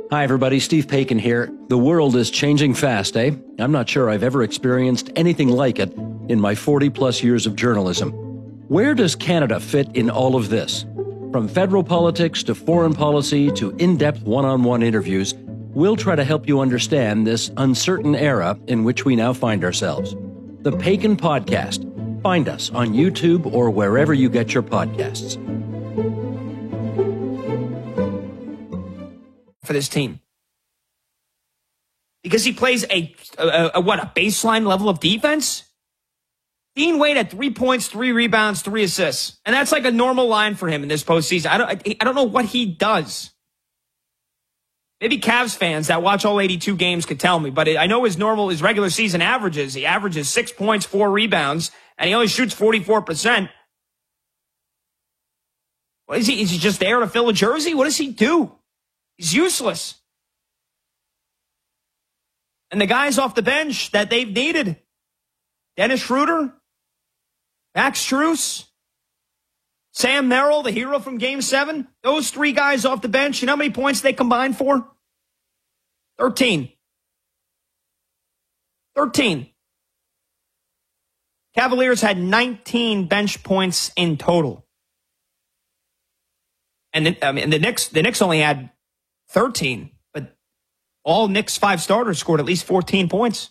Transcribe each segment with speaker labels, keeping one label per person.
Speaker 1: Hi, everybody. Steve Paikin here. The world is changing fast, eh? I'm not sure I've ever experienced anything like it in my 40-plus years of journalism. Where does Canada fit in all of this? From federal politics to foreign policy to in-depth one-on-one interviews, we'll try to help you understand this uncertain era in which we now find ourselves. The Paikin Podcast. Find us on YouTube or wherever you get your podcasts.
Speaker 2: For this team, because he plays a baseline level of defense. Dean Wade had 3 points, 3 rebounds, 3 assists, and that's like a normal line for him in this postseason. I don't know what he does. Maybe Cavs fans that watch all 82 games could tell me, but I know his regular season averages. He averages 6 points, 4 rebounds, and he only shoots 44%. What is he? Is he just there to fill a jersey? What does he do? He's useless. And the guys off the bench that they've needed, Dennis Schroeder, Max Strus, Sam Merrill, the hero from Game 7, those 3 guys off the bench, you know how many points they combined for? 13. 13. Cavaliers had 19 bench points in total. And the Knicks only had 13, but all Knicks 5 starters scored at least 14 points.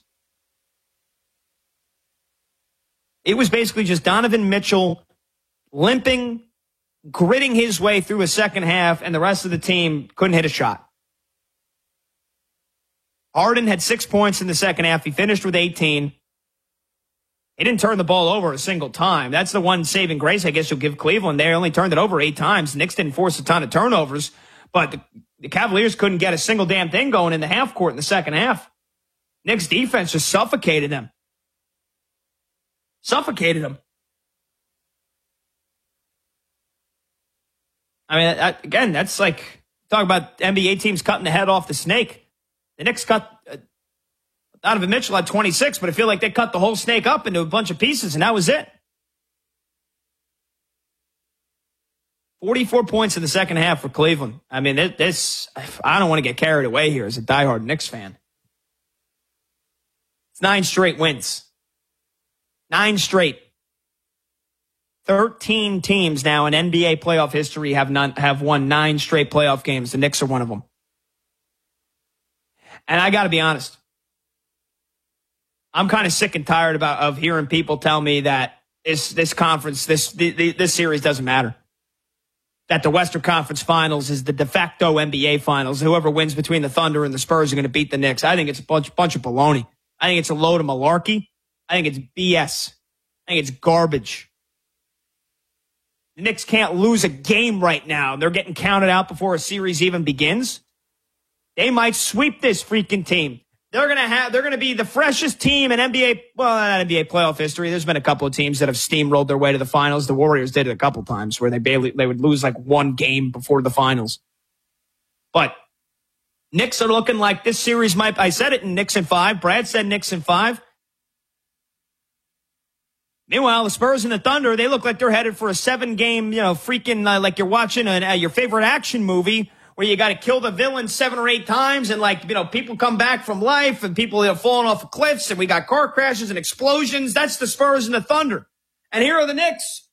Speaker 2: It was basically just Donovan Mitchell limping, gritting his way through a second half, and the rest of the team couldn't hit a shot. Harden had 6 points in the second half. He finished with 18. He didn't turn the ball over a single time. That's the one saving grace, I guess, you'll give Cleveland. They only turned it over 8 times. The Knicks didn't force a ton of turnovers, but the Cavaliers couldn't get a single damn thing going in the half court in the second half. Knicks defense just suffocated them. Suffocated them. I mean, again, that's like, talk about NBA teams cutting the head off the snake. The Knicks cut, Donovan Mitchell had 26, but I feel like they cut the whole snake up into a bunch of pieces, and that was it. 44 points in the second half for Cleveland. I mean, I don't want to get carried away here as a diehard Knicks fan. It's 9 straight wins. 9 straight. 13 teams now in NBA playoff history have won 9 straight playoff games. The Knicks are one of them. And I got to be honest, I'm kind of sick and tired of hearing people tell me that this conference, this series doesn't matter. That the Western Conference Finals is the de facto NBA Finals. Whoever wins between the Thunder and the Spurs are going to beat the Knicks. I think it's a bunch of baloney. I think it's a load of malarkey. I think it's BS. I think it's garbage. The Knicks can't lose a game right now. They're getting counted out before a series even begins. They might sweep this freaking team. They're going to be the freshest team in NBA, well, not NBA playoff history. There's been a couple of teams that have steamrolled their way to the finals. The Warriors did it a couple times where they would lose like 1 game before the finals. But Knicks are looking like this series might, I said it in Knicks in 5. Brad said Knicks in 5. Meanwhile, the Spurs and the Thunder, they look like they're headed for a 7-game, freaking, like you're watching your favorite action movie where you got to kill the villain 7 or 8 times and people come back from life and people falling off of cliffs and we got car crashes and explosions. That's the Spurs and the Thunder. And here are the Knicks.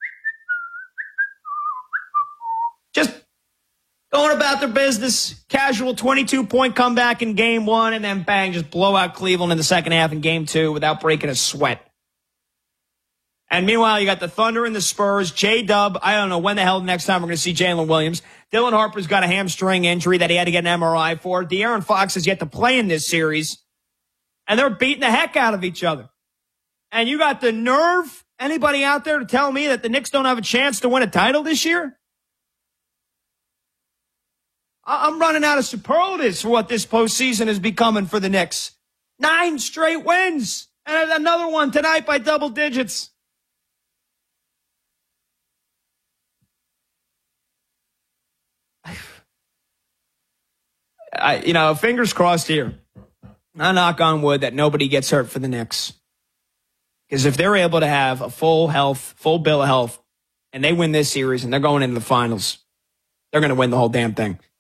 Speaker 2: Just going about their business. Casual 22-point comeback in game 1 and then bang, just blow out Cleveland in the second half in game 2 without breaking a sweat. And meanwhile, you got the Thunder and the Spurs. J-Dub, I don't know when the hell next time we're going to see Jalen Williams. Dylan Harper's got a hamstring injury that he had to get an MRI for. De'Aaron Fox has yet to play in this series. And they're beating the heck out of each other. And you got the nerve, anybody out there, to tell me that the Knicks don't have a chance to win a title this year? I'm running out of superlatives for what this postseason is becoming for the Knicks. 9 straight wins. And another one tonight by double digits. Fingers crossed here. I knock on wood that nobody gets hurt for the Knicks. Because if they're able to have a full bill of health, and they win this series and they're going into the finals, they're going to win the whole damn thing.